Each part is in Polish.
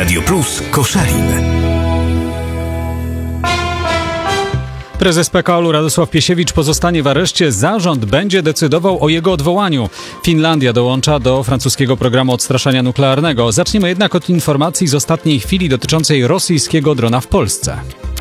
Radio Plus Koszalin. Prezes PKO-u Radosław Piesiewicz pozostanie w areszcie. Zarząd będzie decydował o jego odwołaniu. Finlandia dołącza do francuskiego programu odstraszania nuklearnego. Zaczniemy jednak od informacji z ostatniej chwili dotyczącej rosyjskiego drona w Polsce.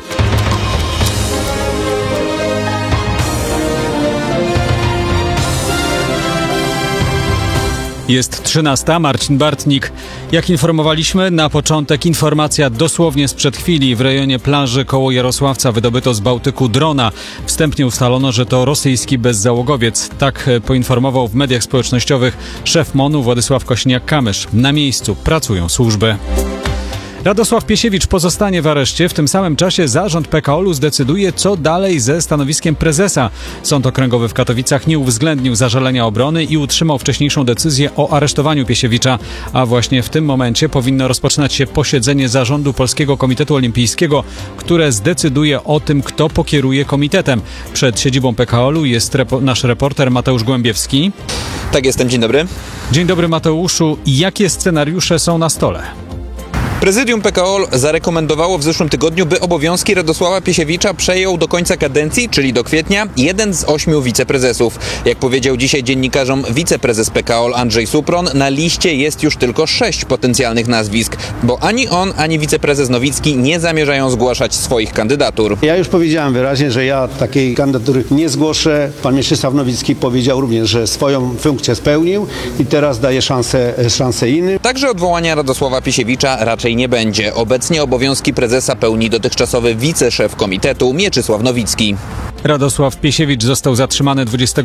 Jest 13. Marcin Bartnik. Jak informowaliśmy, na początek informacja dosłownie sprzed chwili. W rejonie plaży koło Jarosławca wydobyto z Bałtyku drona. Wstępnie ustalono, że to rosyjski bezzałogowiec. Tak poinformował w mediach społecznościowych szef MON-u Władysław Kosiniak-Kamysz. Na miejscu pracują służby. Radosław Piesiewicz pozostanie w areszcie. W tym samym czasie zarząd PKO-u zdecyduje, co dalej ze stanowiskiem prezesa. Sąd Okręgowy w Katowicach nie uwzględnił zażalenia obrony i utrzymał wcześniejszą decyzję o aresztowaniu Piesiewicza. A właśnie w tym momencie powinno rozpoczynać się posiedzenie zarządu Polskiego Komitetu Olimpijskiego, które zdecyduje o tym, kto pokieruje komitetem. Przed siedzibą PKO-u jest nasz reporter Mateusz Głębiewski. Tak, jestem. Dzień dobry. Dzień dobry, Mateuszu. Jakie scenariusze są na stole? Prezydium PKO zarekomendowało w zeszłym tygodniu, by obowiązki Radosława Piesiewicza przejął do końca kadencji, czyli do kwietnia, jeden z 8 wiceprezesów. Jak powiedział dzisiaj dziennikarzom wiceprezes PKO Andrzej Supron, na liście jest już tylko 6 potencjalnych nazwisk, bo ani on, ani wiceprezes Nowicki nie zamierzają zgłaszać swoich kandydatur. Ja już powiedziałem wyraźnie, że ja takiej kandydatury nie zgłoszę. Pan Mieczysław Nowicki powiedział również, że swoją funkcję spełnił i teraz daje szansę innym. Także odwołania Radosława Piesiewicza raczej nie będzie. Obecnie obowiązki prezesa pełni dotychczasowy wiceszef komitetu Mieczysław Nowicki. Radosław Piesiewicz został zatrzymany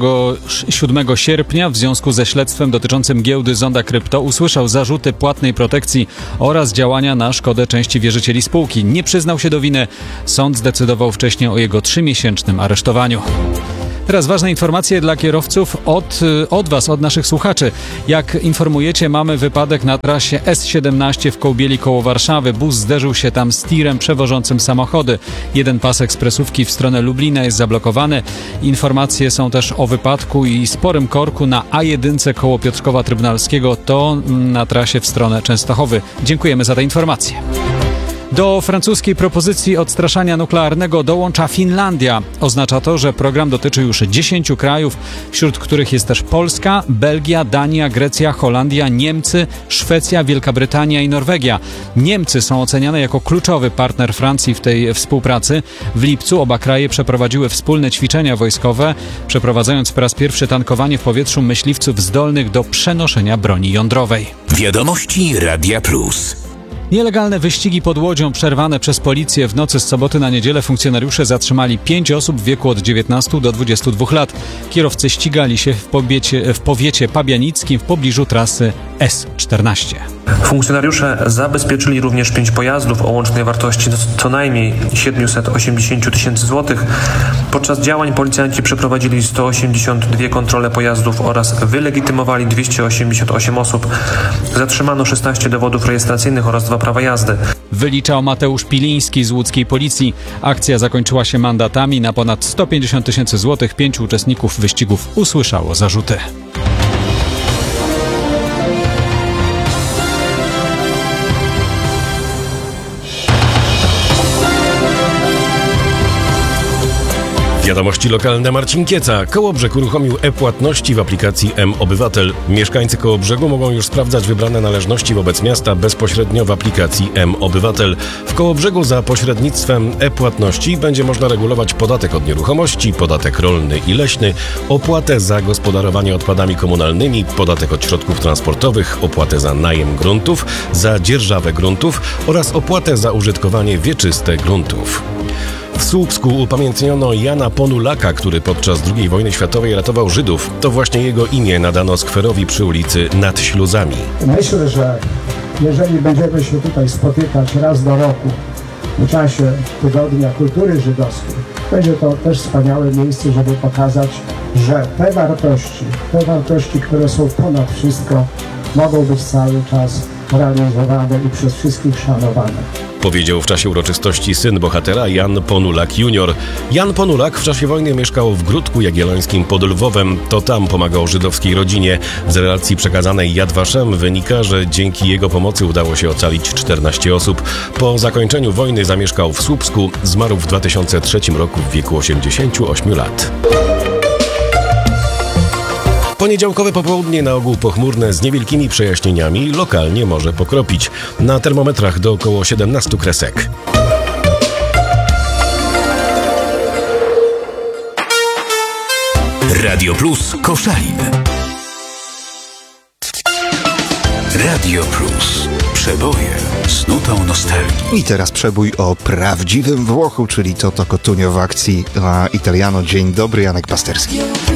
27 sierpnia w związku ze śledztwem dotyczącym giełdy Zonda Krypto. Usłyszał zarzuty płatnej protekcji oraz działania na szkodę części wierzycieli spółki. Nie przyznał się do winy. Sąd zdecydował wcześniej o jego 3-miesięcznym aresztowaniu. Teraz ważne informacje dla kierowców od Was, od naszych słuchaczy. Jak informujecie, mamy wypadek na trasie S17 w Kołbieli koło Warszawy. Bus zderzył się tam z tirem przewożącym samochody. Jeden pas ekspresówki w stronę Lublina jest zablokowany. Informacje są też o wypadku i sporym korku na A1 koło Piotrkowa Trybunalskiego. To na trasie w stronę Częstochowy. Dziękujemy za te informacje. Do francuskiej propozycji odstraszania nuklearnego dołącza Finlandia. Oznacza to, że program dotyczy już 10 krajów, wśród których jest też Polska, Belgia, Dania, Grecja, Holandia, Niemcy, Szwecja, Wielka Brytania i Norwegia. Niemcy są oceniane jako kluczowy partner Francji w tej współpracy. W lipcu oba kraje przeprowadziły wspólne ćwiczenia wojskowe, przeprowadzając po raz pierwszy tankowanie w powietrzu myśliwców zdolnych do przenoszenia broni jądrowej. Wiadomości Radia Plus. Nielegalne wyścigi pod łodzią przerwane przez policję w nocy z soboty na niedzielę. Funkcjonariusze zatrzymali 5 osób w wieku od 19 do 22 lat. Kierowcy ścigali się w powiecie pabianickim w pobliżu trasy S14. Funkcjonariusze zabezpieczyli również 5 pojazdów o łącznej wartości co najmniej 780 tysięcy złotych. Podczas działań policjanci przeprowadzili 182 kontrole pojazdów oraz wylegitymowali 288 osób. Zatrzymano 16 dowodów rejestracyjnych oraz 2 prawa jazdy. Wyliczał Mateusz Piliński z łódzkiej policji. Akcja zakończyła się mandatami na ponad 150 tysięcy złotych. 5 uczestników wyścigów usłyszało zarzuty. Wiadomości lokalne. Marcin Kieca. Kołobrzeg uruchomił e-płatności w aplikacji M-Obywatel. Mieszkańcy Kołobrzegu mogą już sprawdzać wybrane należności wobec miasta bezpośrednio w aplikacji M-Obywatel. W Kołobrzegu za pośrednictwem e-płatności będzie można regulować podatek od nieruchomości, podatek rolny i leśny, opłatę za gospodarowanie odpadami komunalnymi, podatek od środków transportowych, opłatę za najem gruntów, za dzierżawę gruntów oraz opłatę za użytkowanie wieczyste gruntów. W Słupsku upamiętniono Jana Ponulaka, który podczas II wojny światowej ratował Żydów. To właśnie jego imię nadano skwerowi przy ulicy Nad Śluzami. Myślę, że jeżeli będziemy się tutaj spotykać raz do roku w czasie Tygodnia Kultury Żydowskiej, będzie to też wspaniałe miejsce, żeby pokazać, że te wartości, które są ponad wszystko, mogą być cały czas realizowane i przez wszystkich szanowane. powiedział w czasie uroczystości syn bohatera Jan Ponulak jr. Jan Ponulak w czasie wojny mieszkał w Gródku Jagiellońskim pod Lwowem. To tam pomagał żydowskiej rodzinie. Z relacji przekazanej Yad Vashem wynika, że dzięki jego pomocy udało się ocalić 14 osób. Po zakończeniu wojny zamieszkał w Słupsku. Zmarł w 2003 roku w wieku 88 lat. Poniedziałkowe popołudnie na ogół pochmurne z niewielkimi przejaśnieniami, lokalnie może pokropić. Na termometrach do około 17 kresek. Radio Plus Koszalin. Radio Plus. Przeboje z nutą nostalgii. I teraz przebój o prawdziwym Włochu, czyli Toto Cotugno w akcji Italiano. Dzień dobry, Janek Pasterski.